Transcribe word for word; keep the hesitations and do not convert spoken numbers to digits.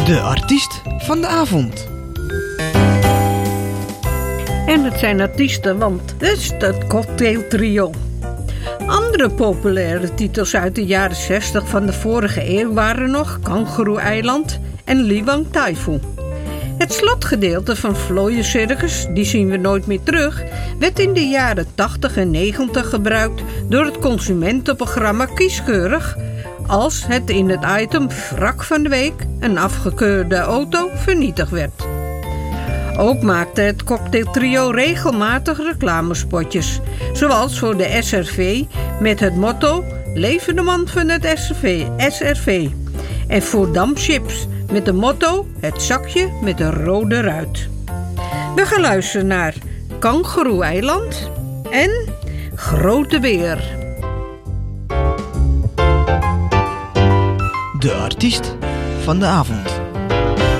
De artiest van de avond. En het zijn artiesten, want het is het cocktailtrio. Andere populaire titels uit de jaren zestig van de vorige eeuw waren nog Kangoeroe-eiland en Liwang Taifu. Het slotgedeelte van Vlooien Circus, die zien we nooit meer terug, werd in de jaren tachtig en negentig gebruikt door het consumentenprogramma Kieskeurig, als het in het item Wrak van de Week een afgekeurde auto vernietigd werd. Ook maakte het cocktailtrio regelmatig reclamespotjes, zoals voor de S R V met het motto Leven de man van het S R V en voor Damchips met de motto Het zakje met de rode ruit. We gaan luisteren naar Kangoeroe-eiland en Grote Beer. De artiest van de avond.